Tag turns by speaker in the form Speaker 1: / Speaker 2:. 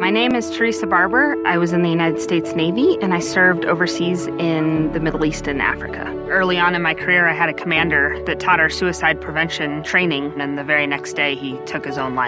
Speaker 1: My name is Teresa Barber. I was in the United States Navy, and I served overseas in the Middle East and Africa. Early on in my career, I had a commander that taught our suicide prevention training, and the very next day, he took his own life.